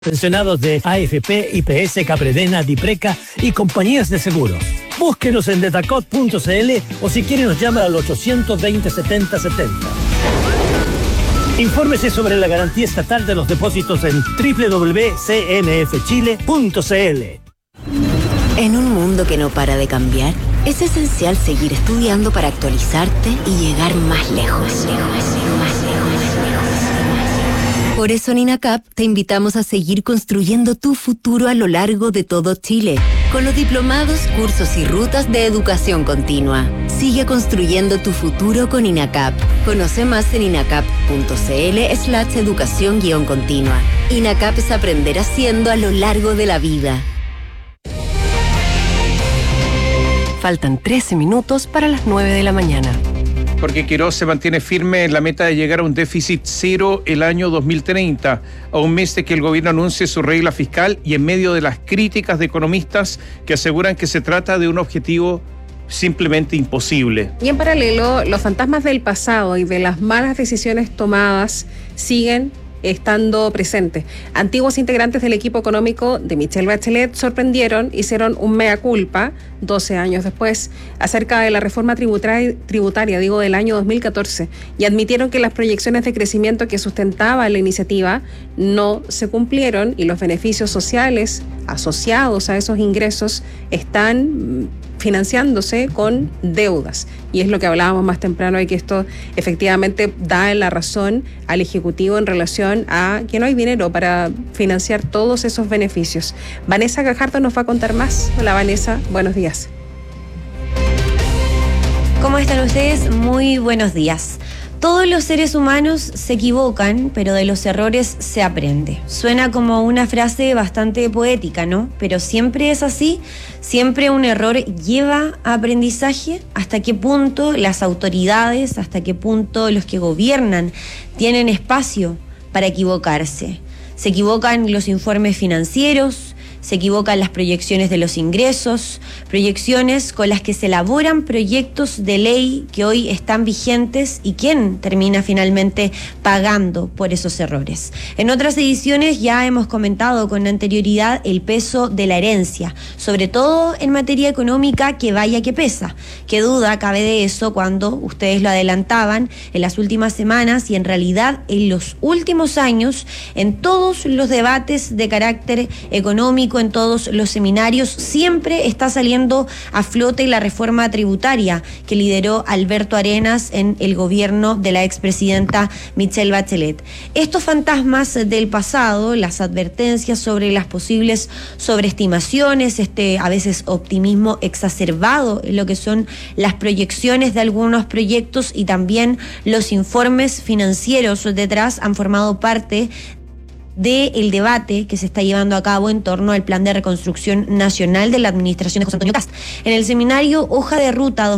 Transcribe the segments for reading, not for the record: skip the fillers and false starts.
Pensionados de AFP, IPS, Capredena, Dipreca y compañías de seguros. Búsquenos en Detacot.cl o si quieren nos llama al 820 70 70. Infórmese sobre la garantía estatal de los depósitos en www.cmfchile.cl. En un mundo que no para de cambiar, es esencial seguir estudiando para actualizarte y llegar más lejos. Por eso en INACAP te invitamos a seguir construyendo tu futuro a lo largo de todo Chile, con los diplomados, cursos y rutas de educación continua. Sigue construyendo tu futuro con INACAP. Conoce más en inacap.cl/educación-continua. INACAP es aprender haciendo a lo largo de la vida. Faltan 13 minutos para las 9 de la mañana. Jorge Quiroz se mantiene firme en la meta de llegar a un déficit cero el año 2030, a un mes de que el gobierno anuncie su regla fiscal y en medio de las críticas de economistas que aseguran que se trata de un objetivo simplemente imposible. Y en paralelo, los fantasmas del pasado y de las malas decisiones tomadas siguen estando presentes. Antiguos integrantes del equipo económico de Michelle Bachelet hicieron un mea culpa 12 años después acerca de la reforma tributaria del año 2014 y admitieron que las proyecciones de crecimiento que sustentaba la iniciativa no se cumplieron y los beneficios sociales asociados a esos ingresos están financiándose con deudas. Y es lo que hablábamos más temprano, de que esto efectivamente da la razón al Ejecutivo en relación a que no hay dinero para financiar todos esos beneficios. Vanessa Gajardo nos va a contar más. Hola Vanessa, buenos días. ¿Cómo están ustedes? Muy buenos días. Todos los seres humanos se equivocan, pero de los errores se aprende. Suena como una frase bastante poética, ¿no? Pero siempre es así, siempre un error lleva a aprendizaje. ¿Hasta qué punto las autoridades, hasta qué punto los que gobiernan tienen espacio para equivocarse? Se equivocan los informes financieros, se equivocan las proyecciones de los ingresos, proyecciones con las que se elaboran proyectos de ley que hoy están vigentes y quién termina finalmente pagando por esos errores. En otras ediciones ya hemos comentado con anterioridad el peso de la herencia, sobre todo en materia económica, que vaya que pesa. Qué duda cabe de eso cuando ustedes lo adelantaban en las últimas semanas y en realidad en los últimos años, en todos los debates de carácter económico, en todos los seminarios, siempre está saliendo a flote la reforma tributaria que lideró Alberto Arenas en el gobierno de la expresidenta Michelle Bachelet. Estos fantasmas del pasado, las advertencias sobre las posibles sobreestimaciones, a veces optimismo exacerbado en lo que son las proyecciones de algunos proyectos y también los informes financieros detrás, han formado parte del debate que se está llevando a cabo en torno al Plan de Reconstrucción Nacional de la Administración de José Antonio Kast. En el seminario Hoja de Ruta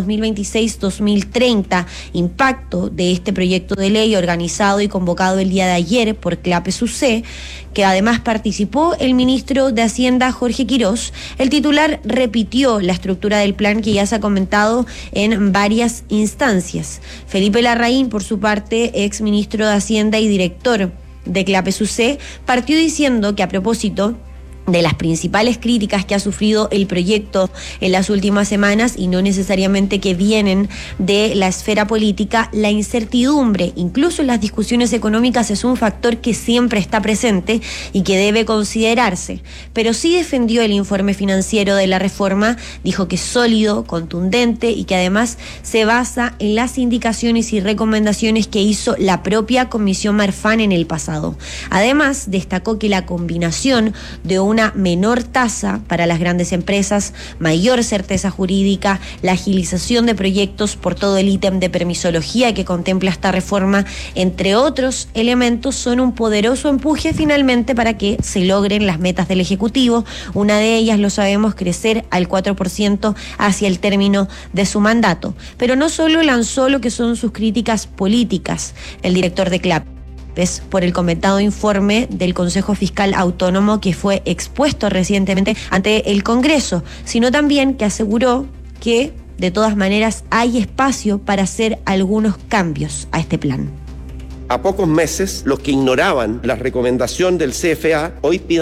2026-2030, impacto de este proyecto de ley organizado y convocado el día de ayer por CLAPES-UC, que además participó el ministro de Hacienda Jorge Quiroz, el titular repitió la estructura del plan que ya se ha comentado en varias instancias. Felipe Larraín, por su parte, ex ministro de Hacienda y director de CLAPES-UC, partió diciendo que a propósito de las principales críticas que ha sufrido el proyecto en las últimas semanas y no necesariamente que vienen de la esfera política, la incertidumbre, incluso en las discusiones económicas, es un factor que siempre está presente y que debe considerarse. Pero sí defendió el informe financiero de la reforma, dijo que es sólido, contundente y que además se basa en las indicaciones y recomendaciones que hizo la propia Comisión Marfan en el pasado. Además, destacó que la combinación de una menor tasa para las grandes empresas, mayor certeza jurídica, la agilización de proyectos por todo el ítem de permisología que contempla esta reforma, entre otros elementos, son un poderoso empuje finalmente para que se logren las metas del Ejecutivo. Una de ellas, lo sabemos, crecer al 4% hacia el término de su mandato. Pero no solo lanzó lo que son sus críticas políticas el director de CLAP, por el comentado informe del Consejo Fiscal Autónomo que fue expuesto recientemente ante el Congreso, sino también que aseguró que de todas maneras hay espacio para hacer algunos cambios a este plan. A pocos meses, los que ignoraban la recomendación del CFA hoy piden